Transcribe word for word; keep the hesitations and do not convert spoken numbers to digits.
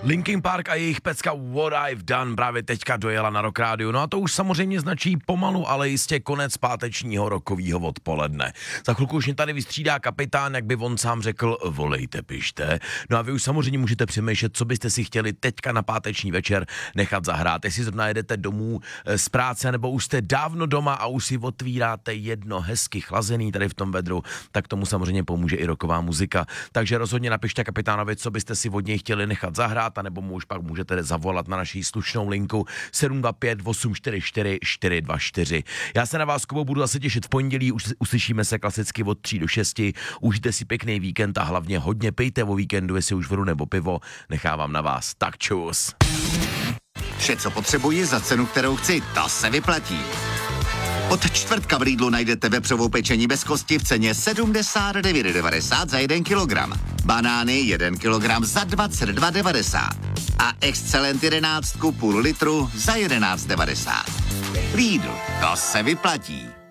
Linkin Park a jejich pecka What I've Done právě teďka dojela na Rock Radio. No a to už samozřejmě značí pomalu, ale jistě konec pátečního rokovýho odpoledne. Za chvilku už mě tady vystřídá kapitán, jak by on sám řekl, volejte, pište. No a vy už samozřejmě můžete přemýšlet, co byste si chtěli teďka na páteční večer nechat zahrát. Jestli zrovna jedete domů z práce, nebo už jste dávno doma a už si otvíráte jedno hezky chlazený tady v tom vedru, tak tomu samozřejmě pomůže i rocková muzika. Takže rozhodně napište kapitánovi, co byste si od něj chtěli nechat zahrát, a nebo mu už pak můžete zavolat na naší slušnou linku sedm dva pět osm čtyři čtyři čtyři dva čtyři. Já se na vás, Kubo, budu zase těšit v pondělí, už uslyšíme se klasicky od tří do šesti. Užijte si pěkný víkend a hlavně hodně pijte o víkendu, jestli už vodu nebo pivo, nechávám na vás. Tak čus. Vše, co potřebuji za cenu, kterou chci, to se vyplatí. Od čtvrtka v Lidlu najdete vepřovou pečení bez kosti v ceně sedmdesát devět devadesát za jeden kilogram. Banány jeden kilogram za dvacet dva devadesát. A Excellent jedenáct půl litru za jedenáct devadesát. Lidl, to se vyplatí.